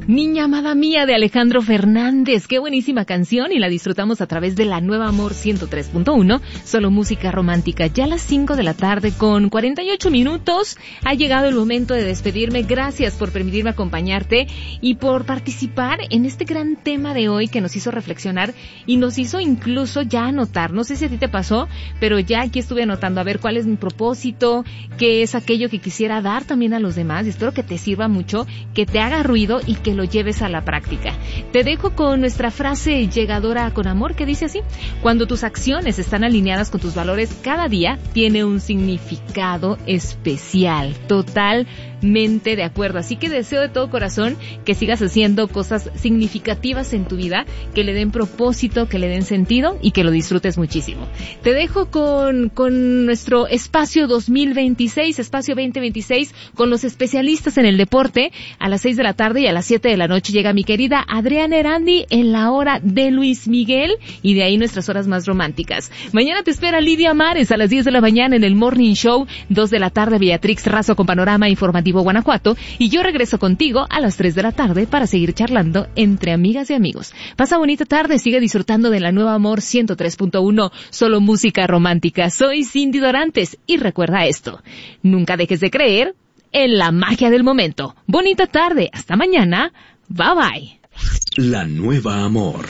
Niña amada mía de Alejandro Fernández. Qué buenísima canción y la disfrutamos a través de la Nueva Amor 103.1. Solo música romántica. Ya a las 5 de la tarde con 48 minutos. Ha llegado el momento de despedirme. Gracias por permitirme acompañarte y por participar en este gran tema de hoy que nos hizo reflexionar y nos hizo incluso ya anotar. No sé si a ti te pasó, pero ya aquí estuve anotando a ver cuál es mi propósito, qué es aquello que quisiera dar también a los demás. Y espero que te sirva mucho, que te haga ruido y que lo lleves a la práctica. Te dejo con nuestra frase llegadora con amor que dice así: cuando tus acciones están alineadas con tus valores, cada día tiene un significado especial. Totalmente de acuerdo. Así que deseo de todo corazón que sigas haciendo cosas significativas en tu vida, que le den propósito, que le den sentido y que lo disfrutes muchísimo. Te dejo con nuestro espacio 2026, espacio 2026, con los especialistas en el deporte a las 6 de la tarde y a las 7 de la noche llega mi querida Adriana Erandi en la hora de Luis Miguel y de ahí nuestras horas más románticas. Mañana te espera Lidia Mares a las 10 de la mañana en el Morning Show, 2 de la tarde Beatrix Razo con Panorama Informativo Guanajuato y yo regreso contigo a las 3 de la tarde para seguir charlando entre amigas y amigos. Pasa bonita tarde, sigue disfrutando de la Nueva Amor 103.1, solo música romántica. Soy Cindy Dorantes y recuerda esto: nunca dejes de creer en la magia del momento. Bonita tarde, hasta mañana, bye bye. La Nueva Amor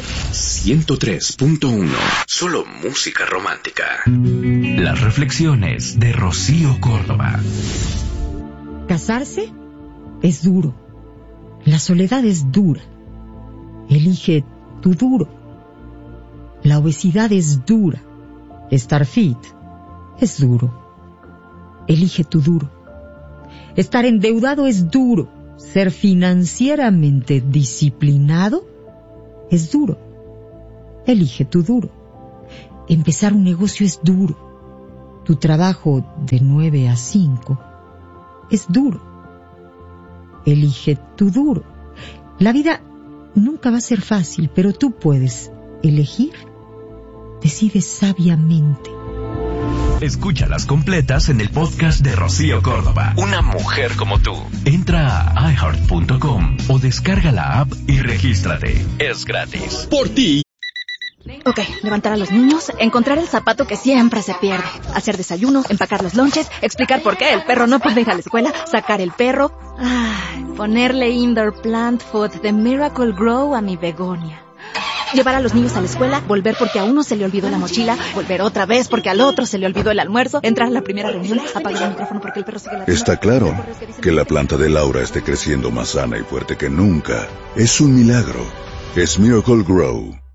103.1, solo música romántica. Las reflexiones de Rocío Córdoba. Casarse es duro, la soledad es dura, elige tu duro. La obesidad es dura, estar fit es duro, elige tu duro. Estar endeudado es duro, ser financieramente disciplinado es duro, elige tu duro. Empezar un negocio es duro, tu trabajo de 9 a 5 es duro, elige tu duro. La vida nunca va a ser fácil, pero tú puedes elegir. Decide sabiamente. Escúchalas completas en el podcast de Rocío Córdoba. Una mujer como tú. Entra a iHeart.com o descarga la app y regístrate. Es gratis. Por ti. Ok, levantar a los niños, encontrar el zapato que siempre se pierde, hacer desayunos, empacar los lonches, explicar por qué el perro no puede ir a la escuela, sacar el perro, ponerle indoor plant food de Miracle Grow a mi begonia. Llevar a los niños a la escuela, volver porque a uno se le olvidó la mochila, volver otra vez porque al otro se le olvidó el almuerzo, entrar a la primera reunión, apagar el micrófono porque el perro sigue ladrando. Está claro que la planta de Laura esté creciendo más sana y fuerte que nunca. Es un milagro. Es Miracle Grow.